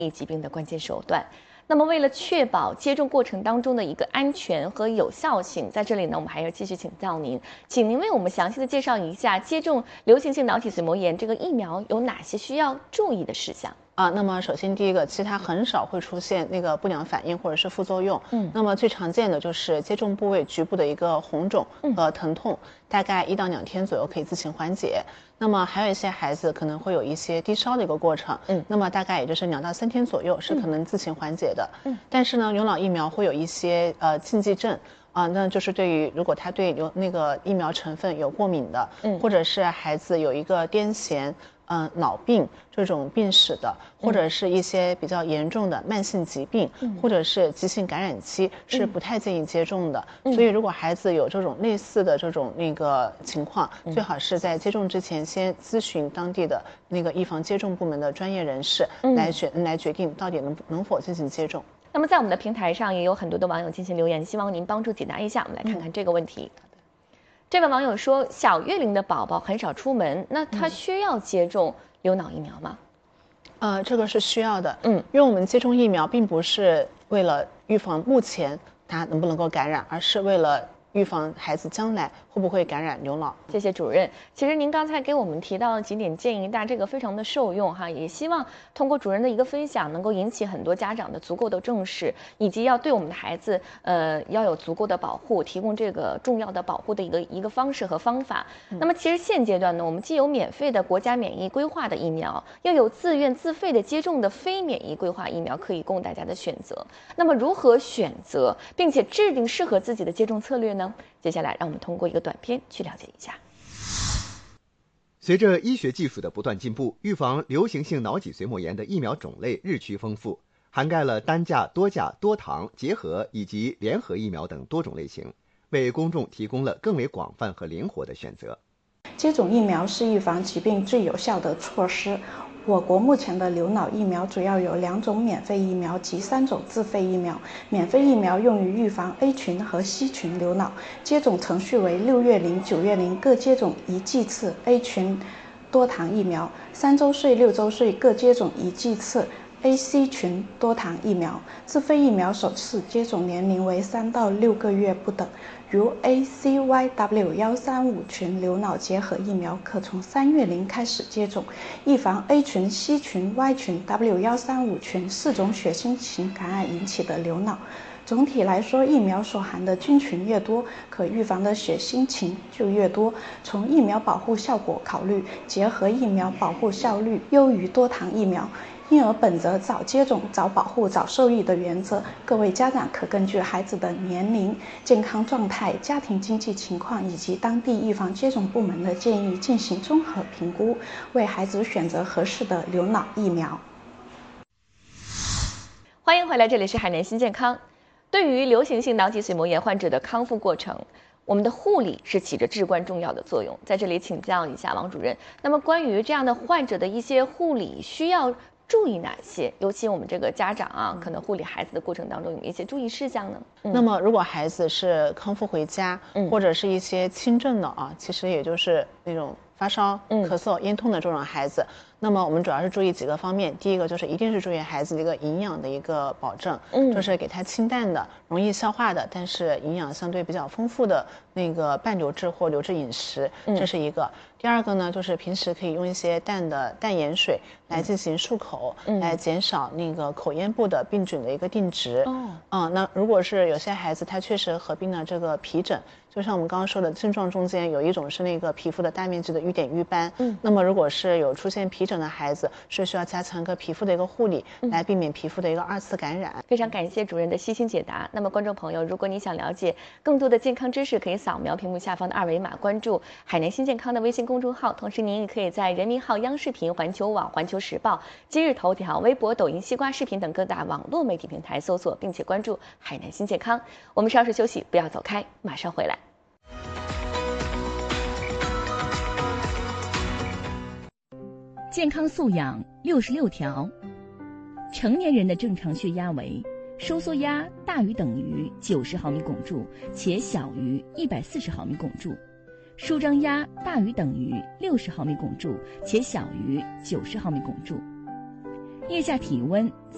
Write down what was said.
疾病的关键手段。那么为了确保接种过程当中的一个安全和有效性，在这里呢，我们还要继续请教您，请您为我们详细的介绍一下接种流行性脑脊髓膜炎这个疫苗有哪些需要注意的事项。 那么首先第一个，其实它很少会出现那个不良反应或者是副作用。那么最常见的就是接种部位局部的一个红肿和疼痛，大概1到2天左右可以自行缓解。那么还有一些孩子可能会有一些低烧的一个过程，那么大概也就是2到3天左右是可能自行缓解的。但是呢，流脑疫苗会有一些禁忌症。那就是对于如果他对那个疫苗成分有过敏的，或者是孩子有一个癫痫、脑病这种病史的，或者是一些比较严重的慢性疾病，或者是急性感染期，是不太建议接种的。所以如果孩子有这种类似的这种那个情况，最好是在接种之前先咨询当地的那个预防接种部门的专业人士，来决定到底能否进行接种。 那么在我们的平台上也有很多的网友进行留言，希望您帮助解答一下。我们来看看这个问题。这位网友说，小月龄的宝宝很少出门，那他需要接种流脑疫苗吗？ 这个是需要的。因为我们接种疫苗并不是为了预防目前他能不能够感染，而是为了预防孩子将来会不会感染流脑。 谢谢主任。其实您刚才给我们提到了几点建议，大家这个非常的受用哈，也希望通过主任的一个分享，能够引起很多家长的足够的重视，以及要对我们的孩子要有足够的保护，提供这个重要的保护的一个方式和方法。那么其实现阶段呢，我们既有免费的国家免疫规划的疫苗，又有自愿自费的接种的非免疫规划疫苗可以供大家的选择。那么如何选择并且制定适合自己的接种策略呢？接下来让我们通过一个短片去了解一下。 随着医学技术的不断进步，预防流行性脑脊髓膜炎的疫苗种类日趋丰富，涵盖了单价、多价、多糖、结合以及联合疫苗等多种类型，为公众提供了更为广泛和灵活的选择。 接种疫苗是预防疾病最有效的措施。我国目前的流脑疫苗主要有2种免费疫苗及3种自费疫苗。免费疫苗用于预防 A 群和 C 群流脑，接种程序为6月龄、9月龄各接种1剂次 A 群多糖疫苗，3周岁、6周岁各接种1剂次AC 群多糖疫苗。自费疫苗首次接种年龄为3到6个月不等，如 ACYW135 群流脑结合疫苗可从3月龄开始接种，预防 A 群、C 群、Y 群、W135 群4种血清型感染引起的流脑。总体来说，疫苗所含的菌群越多，可预防的血清型就越多。从疫苗保护效果考虑，结合疫苗保护效率优于多糖疫苗。因而本着早接种、早保护、早受益的原则，各位家长可根据孩子的年龄、健康状态、家庭经济情况以及当地预防接种部门的建议进行综合评估，为孩子选择合适的流脑疫苗。 欢迎回来，这里是海南新健康。对于流行性脑脊髓膜炎患者的康复过程，我们的护理是起着至关重要的作用。在这里请教一下王主任，那么关于这样的患者的一些护理需要注意哪些？尤其我们这个家长啊，可能护理孩子的过程当中有一些注意事项呢？ 那么如果孩子是康复回家，或者是一些轻症的其实也就是那种发烧、咳嗽、咽痛的这种孩子，那么我们主要是注意几个方面。第一个就是一定是注意孩子的一个营养的一个保证，就是给他清淡的、容易消化的，但是营养相对比较丰富的那个半流质或流质饮食，这是一个。第二个呢，就是平时可以用一些淡盐水来进行漱口，来减少那个口咽部的病菌的一个定植。那如果是有些孩子他确实合并了这个皮疹，就像我们刚刚说的症状中间有一种是那个皮肤的大面积的瘀点瘀斑，那么如果是有出现皮疹的孩子，是需要加强一个皮肤的一个护理，来避免皮肤的一个2次感染。 非常感谢主任的悉心解答。那么观众朋友，如果你想了解更多的健康知识，可以扫描屏幕下方的2维码，关注海南新健康的微信公众号。同时您也可以在人民号、央视频、环球网、环球时报、今日头条、微博、抖音、西瓜视频等各大网络媒体平台搜索并且关注海南新健康。我们稍事休息，不要走开，马上回来。 健康素养66条。成年人的正常血压为：收缩压大于等于90毫米汞柱，且小于140毫米汞柱；舒张压大于等于60毫米汞柱，且小于90毫米汞柱；腋下体温